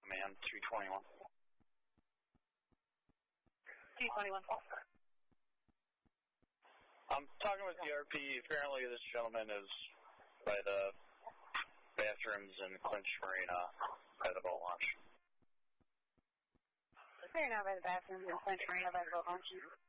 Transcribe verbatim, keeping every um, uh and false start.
command, two twenty-one. two twenty-one. I'm talking with the R P. Apparently this gentleman is by the bathrooms in Clinch Marina by the boat launch. Clear now by the bathrooms in Clinch Marina by the boat launch.